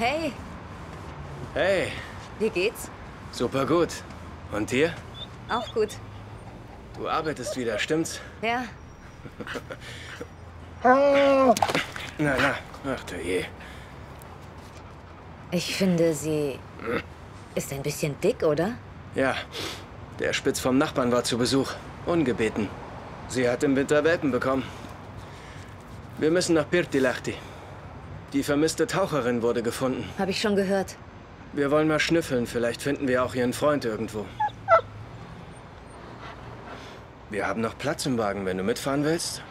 Hey, Hey, wie geht's? super gut. Und dir? Auch gut. Du arbeitest wieder, stimmt's? Ja, Na, ach du je. ich finde, sie ist ein bisschen dick, oder? Ja, der Spitz vom Nachbarn war zu Besuch. Ungebeten. Sie hat im Winter Welpen bekommen. Wir müssen nach Pirttilahti. Die vermisste Taucherin wurde gefunden. Habe ich schon gehört. Wir wollen mal schnüffeln, vielleicht finden wir auch ihren Freund irgendwo. Wir haben noch Platz im Wagen, wenn du mitfahren willst.